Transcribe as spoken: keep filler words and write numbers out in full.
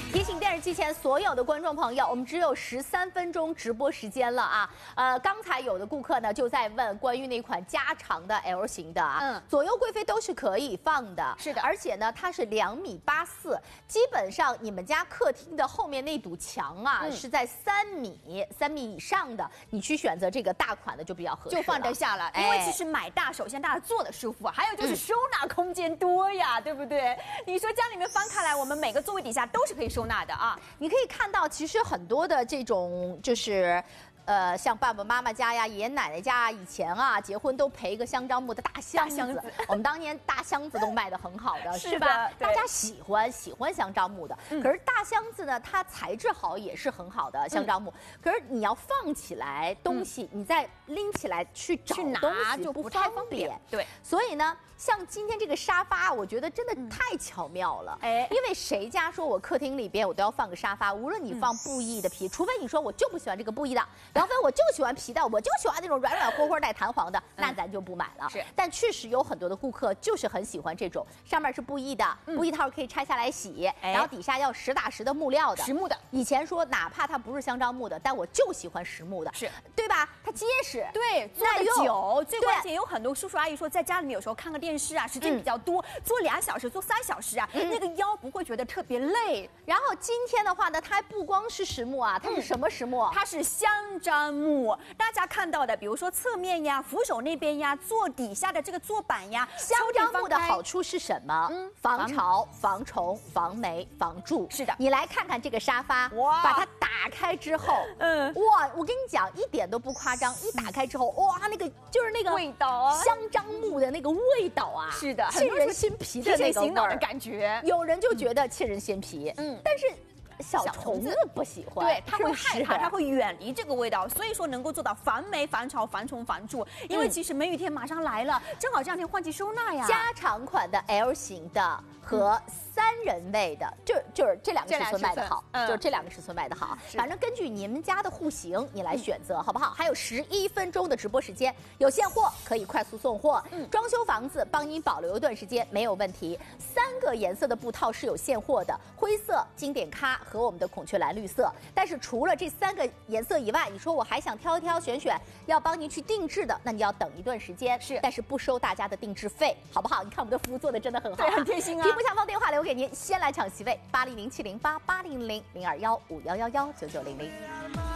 提醒电视机前所有的观众朋友，我们只有十三分钟直播时间了啊！呃，刚才有的顾客呢就在问关于那款加长的 L 型的啊，嗯，左右贵妃都是可以放的，是的，而且呢它是两米八四，基本上你们家客厅的后面那堵墙啊、嗯、是在三米三米以上的，你去选择这个大款的就比较合适， 就放得下了。因为其实买大，首先大家坐的舒服，还有就是收纳空间多呀，嗯、对不对？你说家里面翻开来，我们每个座位底下都是可以收纳的啊。 你可以看到，其实很多的这种就是。呃，像爸爸妈妈家呀、爷爷奶奶家，以前啊结婚都陪一个香樟木的大箱子。箱子我们当年大箱子都卖得很好的，是吧？大家喜欢喜欢香樟木的。嗯、可是大箱子呢，它材质好也是很好的香樟木。嗯、可是你要放起来东西，嗯、你再拎起来去找东西就不太方便。 对， 所以呢。像今天这个沙发，我觉得真的太巧妙了。哎、嗯，因为谁家说我客厅里边我都要放个沙发，无论你放布艺的皮，嗯、除非你说我就不喜欢这个布艺的，杨飞我就喜欢皮的，我就喜欢那种软软和和带弹簧的，嗯、那咱就不买了。是，但确实有很多的顾客就是很喜欢这种，上面是布艺的，嗯、布艺套可以拆下来洗，哎、然后底下要实打实的木料的， 实木的。 以前说哪怕它不是香樟木的，但我就喜欢实木的，是对吧？它结实， 对，坐得久，最关键有很多叔叔阿姨说，在家里面有时候看个电视啊，时间比较。比较多，坐俩小时，坐三小时啊，嗯、那个腰不会觉得特别累。 然后今天的话呢，它还不光是实木啊，它是什么实木？ 嗯、它是香樟木。大家看到的，比如说侧面呀、扶手那边呀、座底下的这个坐板呀， 香樟木的好处是什么？嗯，防潮、防虫、防霉、防蛀。 是的， 你来看看这个沙发，哇，把它打开之后，嗯，哇，我跟你讲，一点都不夸张，一打开之后，哇，那个就是那个味道啊， 香樟木的那个味道啊， 是的。 沁人心脾的那个味儿的感觉， 有人就觉得沁人心脾，嗯，但是小虫子不喜欢， 对，它会害怕，它会远离这个味道，所以说能够做到防霉、防潮、防虫、防蛀。因为其实梅雨天马上来了，正好这两天换季收纳呀。 加长款的 L 型的和三人位的，就就是这两个尺寸卖的好，就是这两个尺寸卖的好。反正根据你们家的户型，你来选择好不好？还有十一分钟的直播时间，有现货可以快速送货。嗯，装修房子帮您保留一段时间没有问题。三个颜色的布套是有现货的，灰色、经典咖和我们的孔雀蓝绿色。但是除了这三个颜色以外，你说我还想挑一挑选选，要帮您去定制的，那你要等一段时间。是，但是不收大家的定制费，好不好？你看我们的服务做的真的很好， 对，很贴心啊。 屏幕下方电话留给您，先来抢席位：八零零七零八八零零零二幺五幺幺幺九九零零。